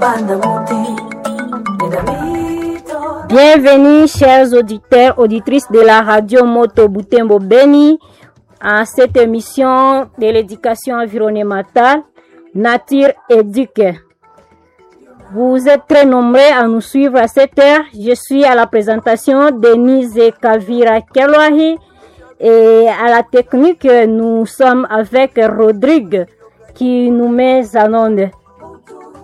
Bienvenue, chers auditeurs, auditrices de la radio Moto Butembo Beni, à cette émission de l'éducation environnementale, Nature Éduque. Vous êtes très nombreux à nous suivre à cette heure. Je suis à la présentation Denise Kavira Kelwahi et à la technique, nous sommes avec Rodrigue qui nous met en onde.